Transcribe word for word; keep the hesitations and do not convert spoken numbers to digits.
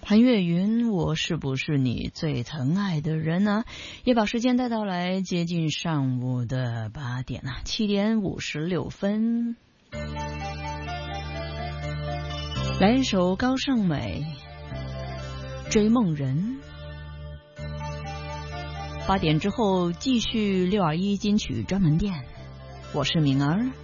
潘越云，我是不是你最疼爱的人呢？也把时间带到来接近上午的八点啊，七点五十六分。来一首高胜美《追梦人》。八点之后继续六二一金曲专门店，我是敏儿。